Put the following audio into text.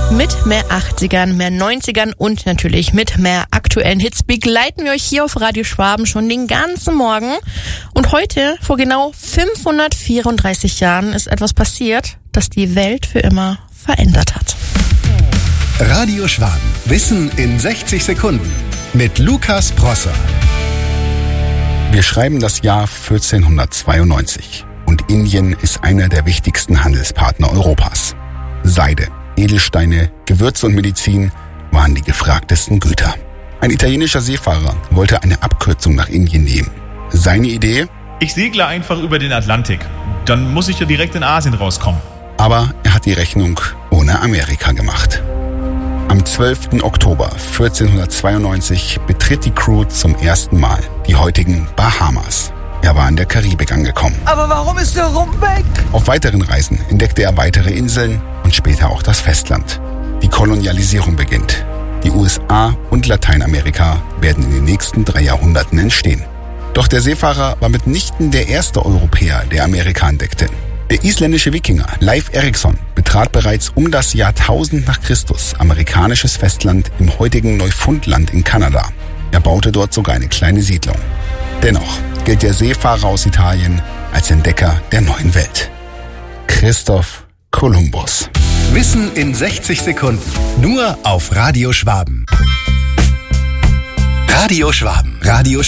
Mit mehr 80ern, mehr 90ern und natürlich mit mehr aktuellen Hits begleiten wir euch hier auf Radio Schwaben schon den ganzen Morgen. Und heute, vor genau 534 Jahren, ist etwas passiert, das die Welt für immer verändert hat. Radio Schwaben. Wissen in 60 Sekunden. Mit Lukas Prosser. Wir schreiben das Jahr 1492 und Indien ist einer der wichtigsten Handelspartner Europas. Seide, Edelsteine, Gewürze und Medizin waren die gefragtesten Güter. Ein italienischer Seefahrer wollte eine Abkürzung nach Indien nehmen. Seine Idee? Ich segle einfach über den Atlantik. Dann muss ich ja direkt in Asien rauskommen. Aber er hat die Rechnung ohne Amerika gemacht. Am 12. Oktober 1492 betritt die Crew zum ersten Mal die heutigen Bahamas. Er war in der Karibik angekommen. Aber warum ist der Rum weg? Auf weiteren Reisen entdeckte er weitere Inseln und später auch das Festland. Die Kolonialisierung beginnt. Die USA und Lateinamerika werden in den nächsten 3 Jahrhunderten entstehen. Doch der Seefahrer war mitnichten der erste Europäer, der Amerika entdeckte. Der isländische Wikinger Leif Erikson betrat bereits um das Jahr 1000 nach Christus amerikanisches Festland im heutigen Neufundland in Kanada. Er baute dort sogar eine kleine Siedlung. Dennoch gilt der Seefahrer aus Italien als Entdecker der neuen Welt. Christoph Kolumbus. Wissen in 60 Sekunden. Nur auf Radio Schwaben. Radio Schwaben. Radio Schwaben.